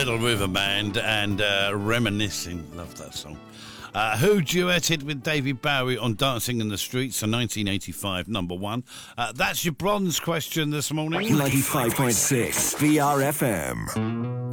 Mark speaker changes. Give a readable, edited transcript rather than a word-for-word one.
Speaker 1: Little River Band and Reminiscing. Love that song. Who duetted with David Bowie on Dancing in the Streets, a 1985 number one? That's your bronze question this morning.
Speaker 2: 95.6 VRFM.